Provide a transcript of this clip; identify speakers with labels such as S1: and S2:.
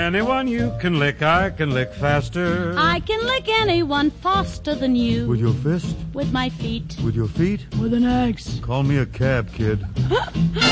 S1: anyone you can lick, I can lick faster.
S2: I can lick anyone faster than you.
S1: With your fist?
S2: With my feet.
S1: With your feet?
S3: With an axe.
S1: Call me a cab, kid.